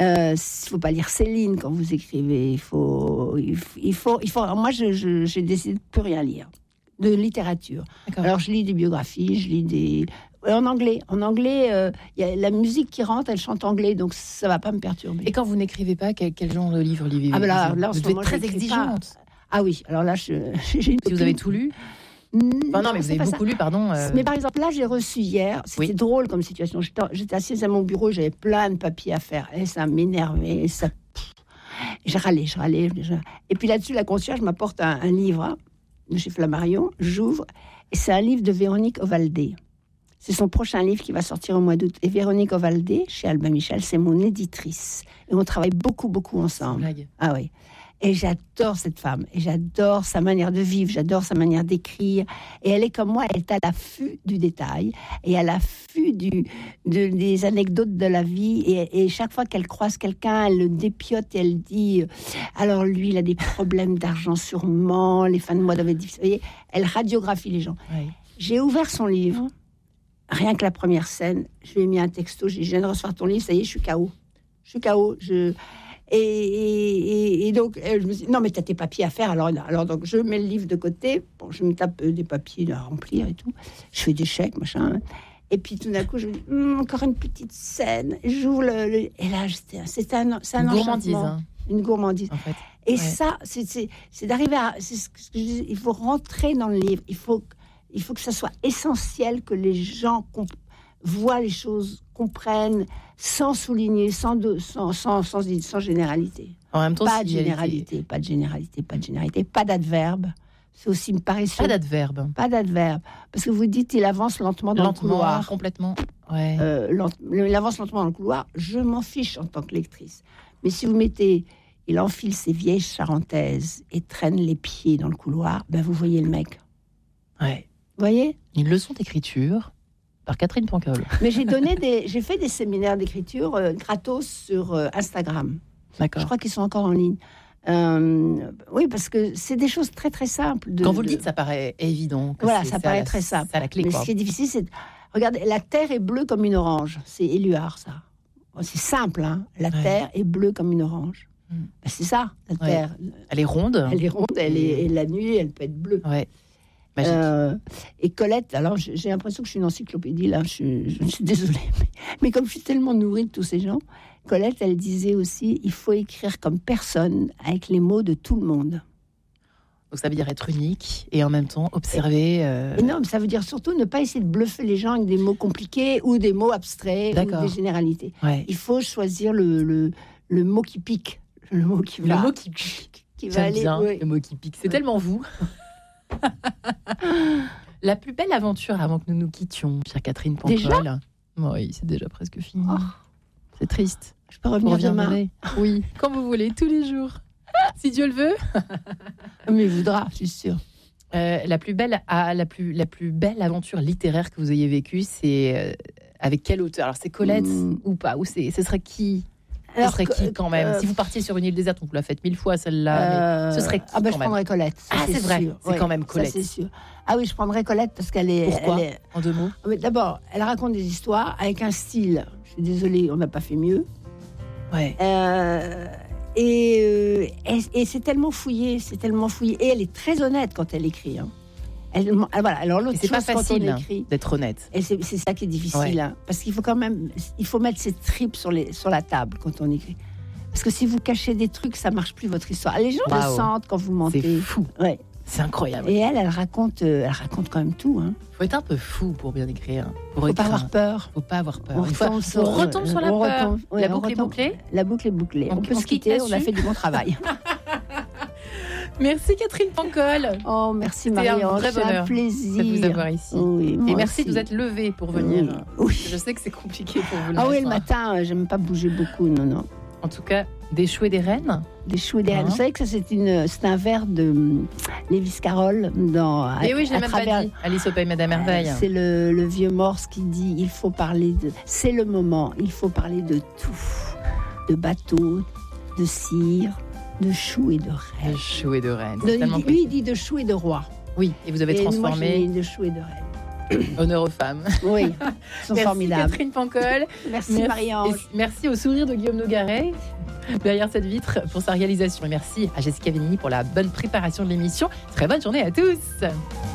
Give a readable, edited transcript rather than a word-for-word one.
faut pas lire Céline quand vous écrivez. Il faut. Moi, j'ai décidé de plus rien lire de littérature. D'accord. Alors, je lis des biographies, je lis des. En anglais, y a la musique qui rentre, elle chante anglais, donc ça va pas me perturber. Et quand vous n'écrivez pas, quel genre de livre lisez-vous? Ah ben là, en vous ce devez moment, être très j'écris exigeante. Ah oui, alors là, j'ai une Si vous copine- avez tout lu. Enfin, non, mais vous c'est avez pas beaucoup ça. lu, pardon. Mais par exemple, là, j'ai reçu hier, c'était Oui. drôle comme situation. J'étais assise à mon bureau, j'avais plein de papiers à faire. Et ça m'énervait. Je râlais. Et puis là-dessus, la concierge m'apporte un livre de chez Flammarion. J'ouvre, et c'est un livre de Véronique Ovaldé. C'est son prochain livre qui va sortir au mois d'août. Et Véronique Ovaldé, chez Albin Michel, c'est mon éditrice. Et on travaille beaucoup ensemble. Blague. Ah oui. Et j'adore cette femme. Et j'adore sa manière de vivre. J'adore sa manière d'écrire. Et elle est comme moi. Elle est à l'affût du détail. Et à l'affût des anecdotes de la vie. Et chaque fois qu'elle croise quelqu'un, elle le dépiote et elle dit alors lui, il a des problèmes d'argent sûrement. Les fins de mois doivent être difficiles. Vous voyez, elle radiographie les gens. Oui. J'ai ouvert son livre. Rien que la première scène, je lui ai mis un texto. J'ai dit, je viens de recevoir ton livre. Ça y est, je suis KO. Et donc, je me dis, non, mais tu as tes papiers à faire. Alors, donc, je mets le livre de côté. Bon, je me tape des papiers à remplir et tout. Je fais des chèques, machin. Et puis, tout d'un coup, je me dis, encore une petite scène. J'ouvre et là, c'est un gourmandise, enchantement. hein. Une gourmandise. En fait. Et Ouais. ça, c'est d'arriver à... C'est ce que je disais, il faut rentrer dans le livre. Il faut que ça soit essentiel, que les gens voient les choses, comprennent, sans souligner, sans généralité. En même temps, Pas c'est de l'idéalité. généralité, pas d'adverbe. C'est aussi me paresseux. Pas d'adverbe. Pas d'adverbe. Parce que vous dites, il avance lentement dans le couloir. Complètement. Ouais. Il avance lentement dans le couloir. Je m'en fiche en tant que lectrice. Mais si vous mettez, il enfile ses vieilles charentaises et traîne les pieds dans le couloir, ben vous voyez le mec. Ouais. Vous voyez ? Une leçon d'écriture par Catherine Pancol. Mais j'ai fait des séminaires d'écriture gratos sur Instagram. D'accord. Je crois qu'ils sont encore en ligne. Oui, parce que c'est des choses très très simples. Quand vous le dites, ça paraît évident. Voilà, ça paraît très simple. C'est à la clé, Mais quoi. ce qui est difficile, c'est... Regardez, la terre est bleue comme une orange. C'est Éluard, ça. C'est simple, hein. La terre est bleue comme une orange. Ben, c'est ça, la terre. Elle est ronde. Elle est ronde, et la nuit, elle peut être bleue. Ouais. Magique. Et Colette, alors j'ai l'impression que je suis une encyclopédie, là, je suis désolée. Mais comme je suis tellement nourrie de tous ces gens, Colette, elle disait aussi, il faut écrire comme personne, avec les mots de tout le monde. Donc ça veut dire être unique et en même temps observer. Et non, mais ça veut dire surtout ne pas essayer de bluffer les gens avec des mots compliqués ou des mots abstraits ou des généralités. Ouais. Il faut choisir le mot qui pique, le mot qui va. Le mot qui pique. Qui va aller. Bien, Ouais. le mot qui pique. C'est tellement vous. La plus belle aventure avant que nous nous quittions, Pierre-Catherine Pancol. Déjà ? Oui, c'est déjà presque fini. Oh. C'est triste. Je peux revenir demain. Oui, quand vous voulez, tous les jours. Si Dieu le veut. Mais il voudra, je suis sûre. La plus belle aventure littéraire que vous ayez vécue, c'est avec quel auteur ? Alors c'est Colette ou pas ? Ou ce serait qui ? Ce serait qui quand même ? Si vous partiez sur une île déserte, on vous l'a faite 1000 fois celle-là. Mais ce serait qui je quand même ? prendrais Colette. C'est vrai, sûr. c'est quand même Colette. Ça, c'est sûr. Ah oui, je prendrais Colette parce qu'elle est. Pourquoi ? Elle est... En 2 mots ? Mais d'abord, elle raconte des histoires avec un style. Je suis désolée, on n'a pas fait mieux. Ouais. Et c'est tellement fouillé, Et elle est très honnête quand elle écrit. Hein. Voilà. Alors l'autre c'est chose, pas facile quand on écrit, d'être honnête. Et c'est ça qui est difficile, hein, parce qu'il faut quand même, mettre ses tripes sur la table quand on écrit. Parce que si vous cachez des trucs, ça marche plus votre histoire. Les gens le sentent quand vous mentez. C'est fou. Ouais. C'est incroyable. Et elle raconte quand même tout. Hein. Faut être un peu fou pour bien écrire. Faut pas avoir peur. Faut pas avoir peur. On retombe sur la peur. La boucle est bouclée. La boucle est bouclée. On peut se quitter. On a fait du bon travail. Merci Catherine Pancol. Oh, merci C'était Marion. un vrai bonheur. C'est un plaisir de vous avoir ici. Oui, et merci de vous être levée pour venir. Oui. Je sais que c'est compliqué pour vous. Ah oui, le matin, j'aime pas bouger beaucoup, non. En tout cas, des choux et des rennes. Des choux et des rennes. Vous savez que ça, c'est un vers de Lewis Carroll dans. Mais oui, je l'ai même pas dit. Alice au pays Madame Merveille. C'est le vieux Morse qui dit il faut parler de. C'est le moment. Il faut parler de tout, de bateau, de cire, de choux et de rennes. De choux et de rennes. Lui, il dit de choux et de roi. Oui, et vous avez transformé. Moi, j'ai mis de choux et de rennes. Honneur aux femmes. Oui, ils sont merci formidables. Catherine Pancol. Merci Marie-Ange. Merci au sourire de Guillaume Nogaret derrière cette vitre pour sa réalisation. Et merci à Jessica Venini pour la bonne préparation de l'émission. Très bonne journée à tous.